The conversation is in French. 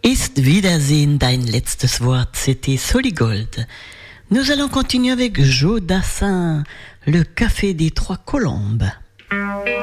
Ist Wiedersehen dein letztes Wort, c'était Soligold. Nous allons continuer avec Joe Dassin, le café des Trois Colombes.